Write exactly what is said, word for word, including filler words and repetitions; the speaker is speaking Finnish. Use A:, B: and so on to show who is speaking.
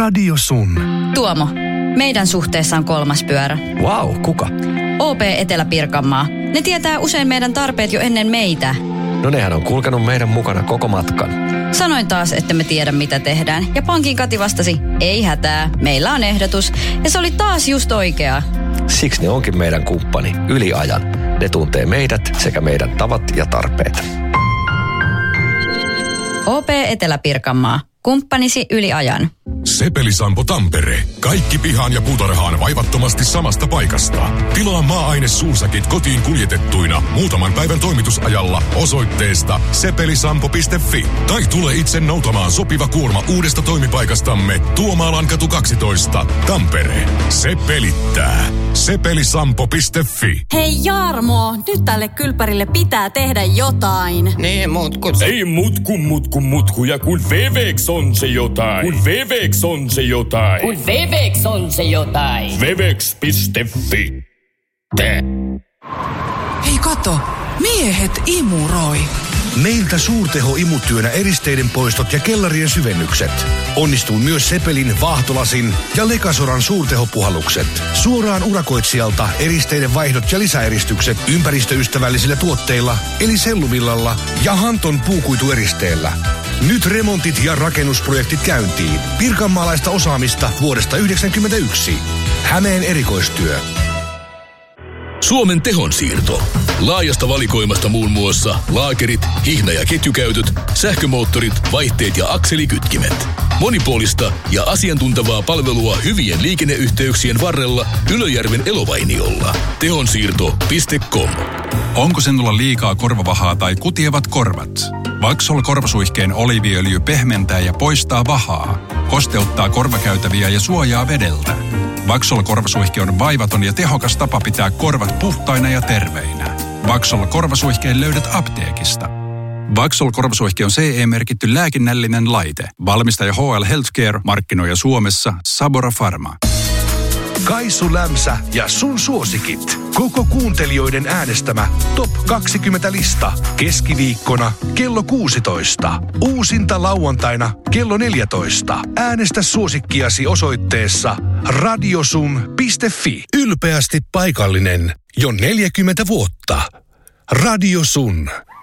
A: Radio Sun.
B: Tuomo, meidän suhteessa on kolmas pyörä.
A: Vau, wow, kuka?
B: O P Etelä-Pirkanmaa. Ne tietää usein meidän tarpeet jo ennen meitä.
A: No nehän on kulkenut meidän mukana koko matkan.
B: Sanoin taas, että me tiedä mitä tehdään. Ja pankin Kati vastasi, ei hätää, meillä on ehdotus. Ja se oli taas just oikea.
A: Siksi ne onkin meidän kumppani, yli ajan. Ne tuntee meidät sekä meidän tavat ja tarpeet.
B: O P Etelä-Pirkanmaa. Kumppanisi yli ajan.
C: Sepeli-Sampo Tampere. Kaikki pihaan ja puutarhaan vaivattomasti samasta paikasta. Tilaa maa-aine suusäkit kotiin kuljetettuina muutaman päivän toimitusajalla osoitteesta sepelisampo piste fi. Tai tule itse noutamaan sopiva kuorma uudesta toimipaikastamme Tuomaallankatu kaksitoista, Tampere. Se pelittää. sepelisampo piste fi.
D: Hei Jarmo, nyt tälle kylpärille pitää tehdä jotain.
E: Niin mutku.
F: Ei mutku, mutku, mutku. Ja kun Vevex on se jotain. Kun Vevex on se jotain.
E: Kun Vevex on se jotain.
F: Vevex piste fi. Te.
G: Hei kato, miehet imuroi.
H: Meiltä suurteho-imutyönä eristeiden poistot ja kellarien syvennykset. Onnistuu myös Sepelin, Vaahtolasin ja Lekasoran suurtehopuhallukset. Suoraan urakoitsijalta eristeiden vaihdot ja lisäeristykset ympäristöystävällisillä tuotteilla, eli selluvillalla ja Hanton puukuitueristeellä. Nyt remontit ja rakennusprojektit käyntiin. Pirkanmaalaista osaamista vuodesta yhdeksänkymmentäyksi. Hämeen erikoistyö.
I: Suomen tehonsiirto. Laajasta valikoimasta muun muassa laakerit, hihna- ja ketjukäytöt, sähkömoottorit, vaihteet ja akselikytkimet. Monipuolista ja asiantuntevaa palvelua hyvien liikenneyhteyksien varrella Ylöjärven Elovainiolla. tehonsiirto piste com.
J: Onko sinulla liikaa korvavahaa tai kutievat korvat? Vaxol korvasuihkeen oliiviöljy pehmentää ja poistaa vahaa, kosteuttaa korvakäytäviä ja suojaa vedeltä. Vaxol korvasuihke on vaivaton ja tehokas tapa pitää korvat puhtaina ja terveinä. Vaxol korvasuihkeen löydät apteekista. Vaxol korvasuihke on C E-merkitty lääkinnällinen laite. Valmistaja H L Healthcare, markkinoija Suomessa Sabora Pharma.
H: Kaisu Lämsä ja sun suosikit. Koko kuuntelijoiden äänestämä Top kaksikymmentä-lista. Keskiviikkona kello kuusitoista. Uusinta lauantaina kello neljätoista. Äänestä suosikkiasi osoitteessa radiosun piste fi. Ylpeästi paikallinen jo neljäkymmentä vuotta. Radio Sun.